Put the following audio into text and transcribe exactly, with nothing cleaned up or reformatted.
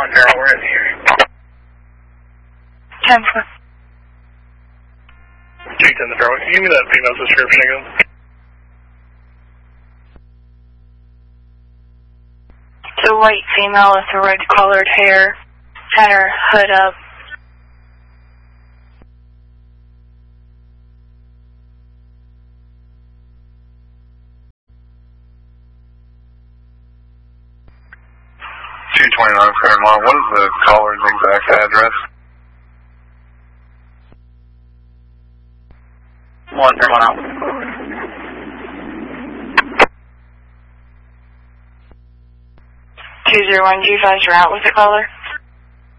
one zero, where is he? ten four. G ten the Bravo. Can you give me that female's description again? It's a white female with a red colored hair. Had her hood up. two twenty-nine Claremont, what is the caller's exact address? One Claremont. two zero one G five, you're out with the caller?